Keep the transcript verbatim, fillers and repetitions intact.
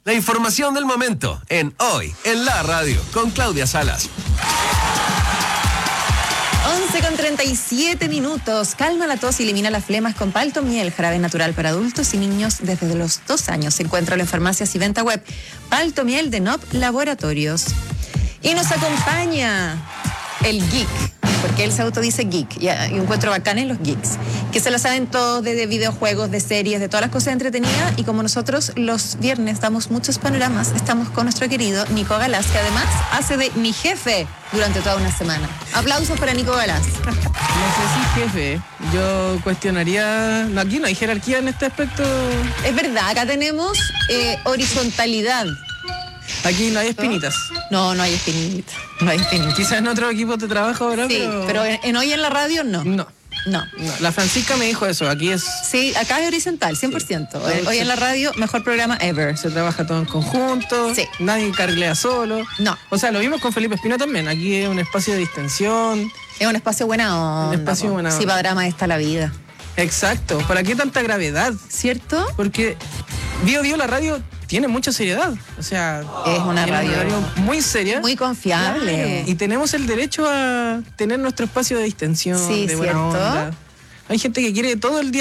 La información del momento en Hoy en la Radio con Claudia Salas. once con treinta y siete minutos. Calma la tos y elimina las flemas con Palto Miel, jarabe natural para adultos y niños desde los dos años. Se encuentra en farmacias y venta web. Palto Miel de N O P Laboratorios. Y nos acompaña el geek, porque él se autodice geek, y encuentro bacán en los geeks, que se lo saben todos de, de videojuegos, de series, de todas las cosas entretenidas, y como nosotros los viernes damos muchos panoramas, estamos con nuestro querido Nico Galás, que además hace de mi jefe durante toda una semana. Aplausos para Nico Galás. No sé si jefe, yo cuestionaría, no, aquí no hay jerarquía en este aspecto. Es verdad, acá tenemos eh, horizontalidad. Aquí no hay espinitas. No, no hay espinitas. No hay espinitas. Quizás en otro equipo de trabajo ahora, sí, pero... pero en, en Hoy en la Radio no. No. No. No. La Francisca me dijo eso, aquí es... Sí, acá es horizontal, cien por ciento. Sí. Hoy en la Radio, mejor programa ever. Se trabaja todo en conjunto, sí. Nadie carrilea solo. No. O sea, lo vimos con Felipe Espino también. Aquí es un espacio de distensión. Es un espacio buena onda. Un espacio buena onda. Sí, para drama está la vida. Exacto. ¿Para qué tanta gravedad? ¿Cierto? Porque Bio Bio, la radio, tiene mucha seriedad. O sea, es una radio, una radio muy seria. Muy confiable. Claro. Y tenemos el derecho a tener nuestro espacio de distensión, sí, de buena ¿cierto? onda. Hay gente que quiere todo el día